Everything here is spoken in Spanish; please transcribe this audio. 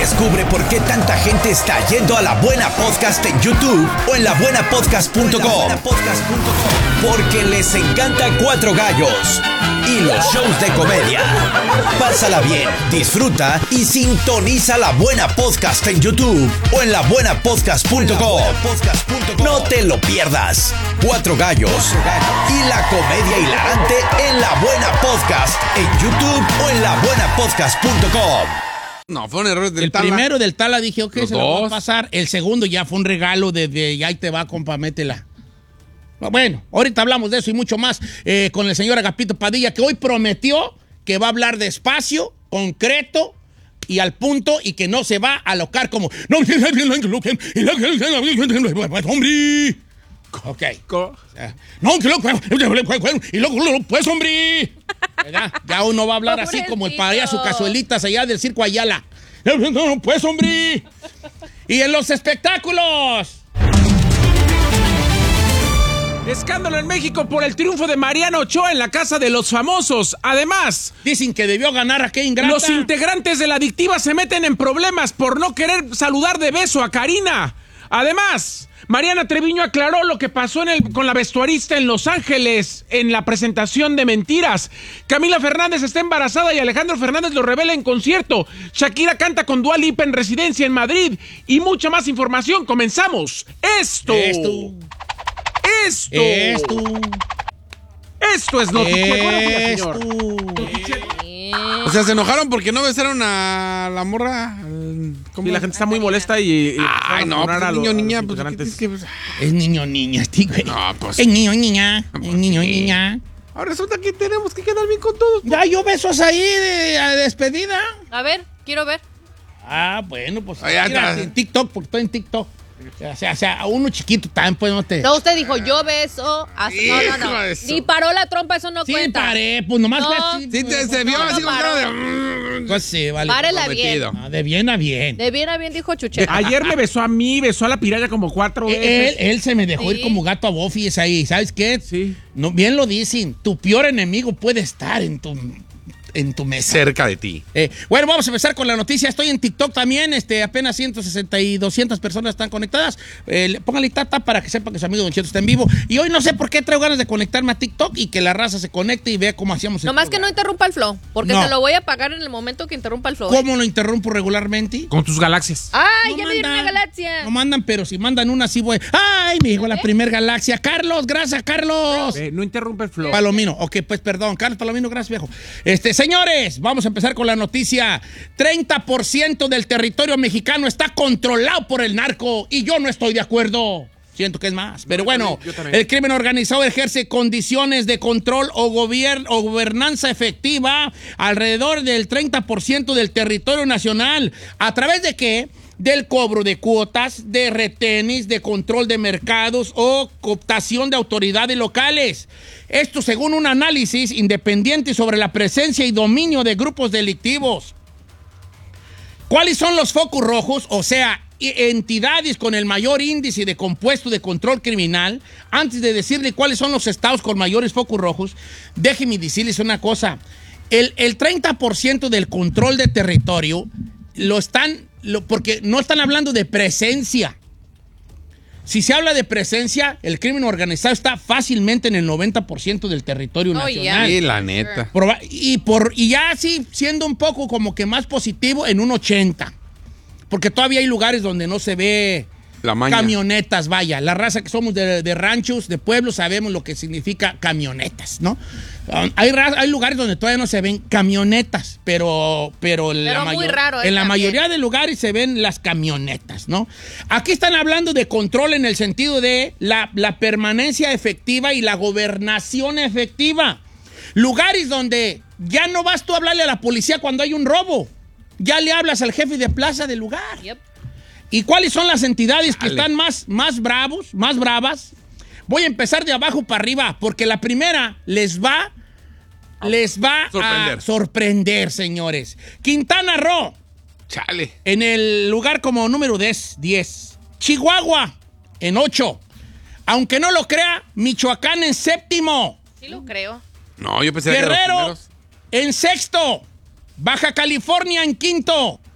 Descubre por qué tanta gente está yendo a La Buena Podcast en YouTube o en labuenapodcast.com. Porque les encanta Cuatro Gallos y los shows de comedia. Pásala bien, disfruta y sintoniza La Buena Podcast en YouTube o en labuenapodcast.com. No te lo pierdas. Cuatro Gallos y la comedia hilarante en La Buena Podcast en YouTube o en labuenapodcast.com. No, fue un error del Tala. El primero del Tala dije, ok, Los se lo voy a dos. pasar. El segundo ya fue un regalo de ya ahí te va, compa, métela. Bueno, ahorita hablamos de eso y mucho más con el señor Agapito Padilla, que hoy prometió que va a hablar despacio, concreto y al punto y que no se va a alocar como... ¡No! ¡Hombre! Ok. ¡No! ¡Y luego pues, hombre! ¿Verdad? Ya uno va a hablar así como el payaso Cazuelitas allá del Circo Ayala. ¡No, pues, hombre! Y en los espectáculos... Escándalo en México por el triunfo de Mariana Ochoa en la Casa de los Famosos. Además, dicen que debió ganar a qué ingrata. Los integrantes de la adictiva se meten en problemas por no querer saludar de beso a Karina. Además, Mariana Treviño aclaró lo que pasó con la vestuarista en Los Ángeles en la presentación de Mentiras. Camila Fernández está embarazada y Alejandro Fernández lo revela en concierto. Shakira canta con Dua Lipa en residencia en Madrid. Y mucha más información. Comenzamos. Esto es Noticiero. Buenos días, señor. O sea, se enojaron porque no besaron a la morra. Y la gente está muy molesta y ay, no, pues niño, niña. Pues, es niño, niña, tío. No, pues. Es niño, niña. Es niño, niña. Ahora resulta que tenemos que quedar bien con todos. Ya, yo besos ahí de despedida. A ver, quiero ver. Ah, bueno, pues. Ay, Mira, en TikTok, porque estoy en TikTok. O sea, a uno chiquito también, pues no te. No, usted dijo, yo beso. No. Ni paró la trompa, eso no sí, cuenta. Sí, paré, pues nomás no, ve así. Sí, se vio así como cara de. Pues sí, vale. Párela bien. No, de bien a bien. De bien a bien, dijo Chuche. Ayer me besó a mí, besó a la piraya como 4 veces. Él se me dejó ir como gato a Buffy, es ahí. ¿Sabes qué? Sí. No, bien lo dicen. Tu peor enemigo puede estar en tu mesa. Cerca de ti. Bueno, vamos a empezar con la noticia. Estoy en TikTok también. Apenas 160 y 200 personas están conectadas. Póngale tata para que sepa que su amigo Don Cheto está en vivo. Y hoy no sé por qué traigo ganas de conectarme a TikTok y que la raza se conecte y vea cómo hacíamos el Nomás que programa. no interrumpa el flow, porque No. se lo voy a pagar en el momento que interrumpa el flow. ¿Cómo lo interrumpo regularmente? Con tus galaxias. ¡Ay, No ya me dieron una galaxia! No mandan, pero si mandan una, sí voy. ¡Ay, me llegó la primer galaxia! ¡Carlos, gracias, Carlos! No interrumpe el flow. Palomino. Ok, pues perdón. Carlos Palomino, gracias, viejo. Señores, vamos a empezar con la noticia. 30% del territorio mexicano está controlado por el narco y yo no estoy de acuerdo. Siento que es más. Pero bueno, yo también. el crimen organizado ejerce condiciones de control o gobernanza efectiva alrededor del 30% del territorio nacional. ¿A través de qué? Del cobro de cuotas, de retenes, de control de mercados o cooptación de autoridades locales. Esto según un análisis independiente sobre la presencia y dominio de grupos delictivos. ¿Cuáles son los focos rojos? O sea, entidades con el mayor índice de compuesto de control criminal. Antes de decirle cuáles son los estados con mayores focos rojos, déjenme decirles una cosa. El 30% del control de territorio porque no están hablando de presencia. Si se habla de presencia, el crimen organizado está fácilmente en el 90% del territorio nacional. Sí, la neta. Y ya así, siendo un poco como que más positivo, en un 80%. Porque todavía hay lugares donde no se ve La maña. camionetas, vaya. La raza que somos de ranchos, de pueblos, sabemos lo que significa camionetas, ¿no? Hay lugares donde todavía no se ven camionetas, pero muy raro, en la también. mayoría de lugares se ven las camionetas, ¿no? Aquí están hablando de control en el sentido de la permanencia efectiva y la gobernación efectiva. Lugares donde ya no vas tú a hablarle a la policía cuando hay un robo. Ya le hablas al jefe de plaza del lugar. Yep. ¿Y cuáles son las entidades que están más bravas? Voy a empezar de abajo para arriba, porque la primera les va a sorprender, señores. Quintana Roo. Chale. En el lugar como número 10. Chihuahua en 8. Aunque no lo crea, Michoacán en 7. Sí lo creo. No, yo pensé que eran los Guerrero primeros. en 6. Baja California en 5.